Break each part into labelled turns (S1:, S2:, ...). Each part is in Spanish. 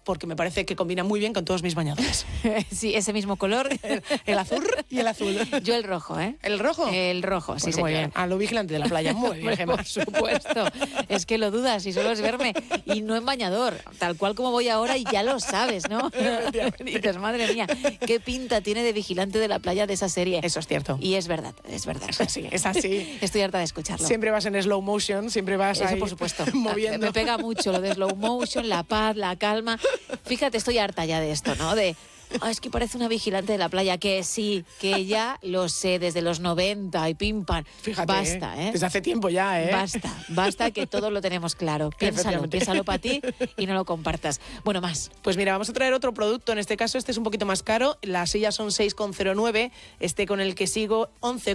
S1: porque me parece que combina muy bien con todos mis bañadores.
S2: Sí, ese mismo color.
S1: El azul y el azul.
S2: Yo el rojo, ¿eh?
S1: ¿El rojo?
S2: El rojo, sí,
S1: Pues muy bien. A lo vigilante de la playa. Muy bien, Gemma.
S2: Por supuesto. Es que lo dudas y solo es verme. Y no en bañador, tal cual como voy ahora y ya lo sabes, ¿no? Y dices, madre mía, qué pinta tiene de vigilante de la playa de esa serie.
S1: Eso es cierto.
S2: Y es verdad, es verdad.
S1: Sí, es así.
S2: Estoy harta de escucharlo.
S1: Siempre vas en slow motion, siempre vas
S2: Eso,
S1: ahí
S2: por supuesto.
S1: moviendo.
S2: Me pega mucho lo de slow motion, la paz, la calma. Fíjate, estoy harta ya de esto, ¿no? Es que parece una vigilante de la playa, que sí, que ya lo sé, desde los 90 y pim pam.
S1: Fíjate,
S2: basta, ¿eh?
S1: Desde hace tiempo ya, ¿eh?
S2: Basta que todos lo tenemos claro. Piénsalo para ti y no lo compartas. Bueno, más.
S1: Pues mira, vamos a traer otro producto, en este caso este es un poquito más caro, las sillas son 6,09, este con el que sigo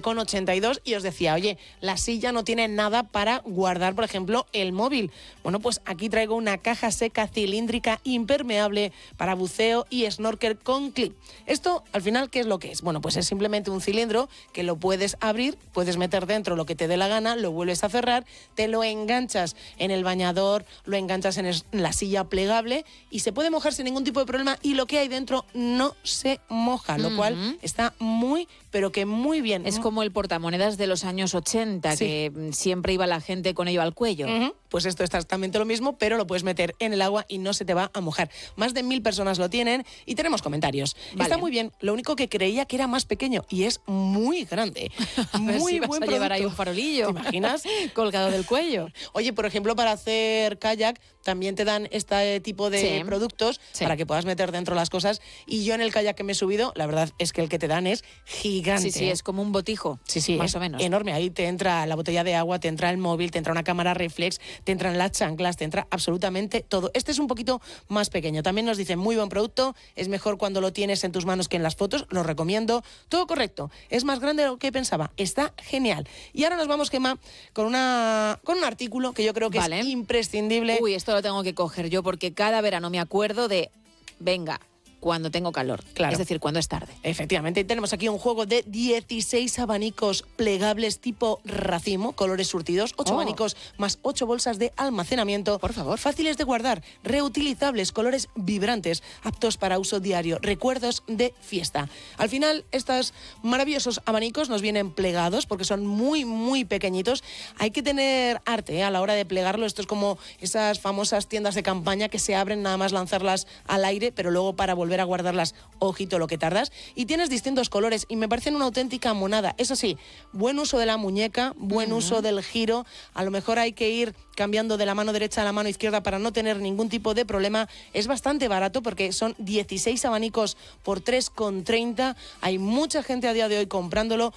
S1: 11,82 y os decía, oye, la silla no tiene nada para guardar, por ejemplo, el móvil. Bueno, pues aquí traigo una caja seca cilíndrica impermeable para buceo y snorkel con clip. Esto, al final, ¿qué es lo que es? Bueno, pues es simplemente un cilindro que lo puedes abrir, puedes meter dentro lo que te dé la gana, lo vuelves a cerrar, te lo enganchas en el bañador, lo enganchas en la silla plegable y se puede mojar sin ningún tipo de problema y lo que hay dentro no se moja, lo cual está muy, pero que muy bien.
S2: Es como el portamonedas de los años 80, sí, que siempre iba la gente con ello al cuello.
S1: Pues esto es exactamente lo mismo, pero lo puedes meter en el agua y no se te va a mojar. Más de 1000 personas lo tienen y tenemos comentarios. Vale. Está muy bien, lo único que creía que era más pequeño y es muy grande.
S2: Muy buen producto. Llevar ahí un farolillo.
S1: ¿Te imaginas?
S2: Colgado del cuello.
S1: Oye, por ejemplo, para hacer kayak también te dan este tipo de productos para que puedas meter dentro las cosas. Y yo en el kayak que me he subido, la verdad es que el que te dan es gigante.
S2: Sí, es como un botijo. Sí, más o menos.
S1: Enorme. Ahí te entra la botella de agua, te entra el móvil, te entra una cámara reflex, te entran las chanclas, te entra absolutamente todo. Este es un poquito más pequeño. También nos dicen muy buen producto, es mejor cuando lo tienes en tus manos que en las fotos, lo recomiendo. Todo correcto. Es más grande de lo que pensaba. Está genial. Y ahora nos vamos, Gemma, con un artículo que yo creo que es imprescindible.
S2: Uy, esto lo tengo que coger yo porque cada verano me acuerdo de, venga, cuando tengo calor, claro. Es decir, cuando es tarde.
S1: Efectivamente, tenemos aquí un juego de 16 abanicos plegables tipo racimo, colores surtidos, 8 abanicos más 8 bolsas de almacenamiento.
S2: Por favor.
S1: Fáciles de guardar, reutilizables, colores vibrantes, aptos para uso diario, recuerdos de fiesta. Al final, estos maravillosos abanicos nos vienen plegados porque son muy, muy pequeñitos. Hay que tener arte a la hora de plegarlo. Esto es como esas famosas tiendas de campaña que se abren nada más lanzarlas al aire, pero luego para volver a guardarlas, ojito lo que tardas, y tienes distintos colores y me parecen una auténtica monada. Eso sí, buen uso de la muñeca, buen uso del giro, a lo mejor hay que ir cambiando de la mano derecha a la mano izquierda para no tener ningún tipo de problema. Es bastante barato porque son 16 abanicos por 3,30. Hay mucha gente a día de hoy comprándolo.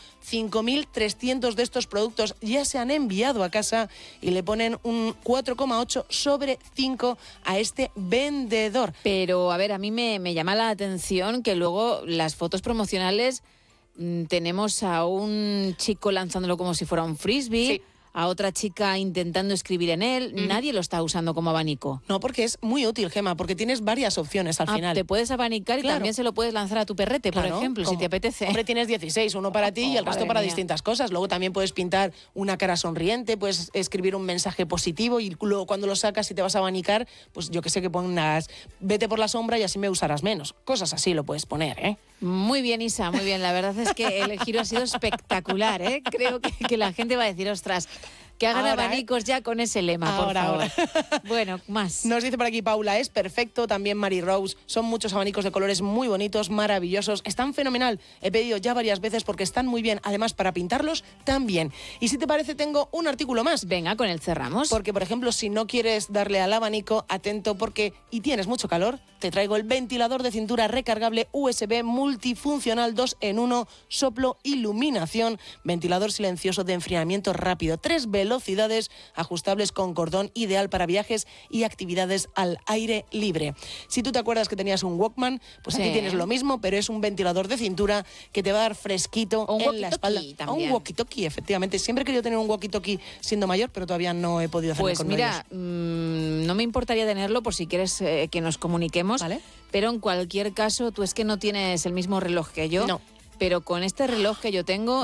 S1: 5.300 de estos productos ya se han enviado a casa y le ponen un 4,8 sobre 5 a este vendedor.
S2: Pero, a ver, a mí me llama la atención que luego las fotos promocionales tenemos a un chico lanzándolo como si fuera un frisbee. Sí. A otra chica intentando escribir en él. Nadie lo está usando como abanico.
S1: No, porque es muy útil, Gemma, porque tienes varias opciones al final.
S2: Te puedes abanicar y también se lo puedes lanzar a tu perrete, por ejemplo, si te apetece.
S1: Hombre, tienes 16, uno para ti y el resto para distintas cosas. Luego también puedes pintar una cara sonriente, puedes escribir un mensaje positivo y luego cuando lo sacas y te vas a abanicar, pues yo que sé que pongas vete por la sombra y así me usarás menos. Cosas así lo puedes poner, ¿eh?
S2: Muy bien, Isa, muy bien. La verdad es que el giro ha sido espectacular, ¿eh? Creo que la gente va a decir, ostras, que hagan abanicos ya con ese lema, por favor. Bueno, más.
S1: Nos dice por aquí Paula, es perfecto, también Mary Rose, son muchos abanicos de colores muy bonitos, maravillosos, están fenomenal. He pedido ya varias veces porque están muy bien, además para pintarlos también. Y si te parece tengo un artículo más.
S2: Venga, con él cerramos.
S1: Porque, por ejemplo, si no quieres darle al abanico, atento porque, y tienes mucho calor, te traigo el ventilador de cintura recargable USB multifuncional 2 en 1, soplo, iluminación, ventilador silencioso de enfriamiento rápido, 3 velocidades, ajustables con cordón, ideal para viajes y actividades al aire libre. Si tú te acuerdas que tenías un Walkman, pues aquí tienes lo mismo, pero es un ventilador de cintura que te va a dar fresquito en la espalda.
S2: También.
S1: Un walkie-talkie, efectivamente. Siempre he querido tener un walkie-talkie siendo mayor, pero todavía no he podido hacerlo con ellos.
S2: Pues mira, no me importaría tenerlo por si quieres que nos comuniquemos, ¿vale? Pero en cualquier caso, tú es que no tienes el mismo reloj que yo.
S1: No.
S2: Pero con este reloj que yo tengo,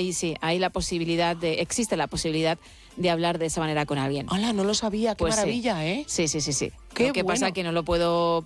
S2: existe la posibilidad de hablar de esa manera con alguien.
S1: ¡Hala! No lo sabía, qué
S2: pues
S1: maravilla, ¿eh?
S2: Sí.
S1: Qué
S2: Lo que
S1: bueno.
S2: pasa es que no lo puedo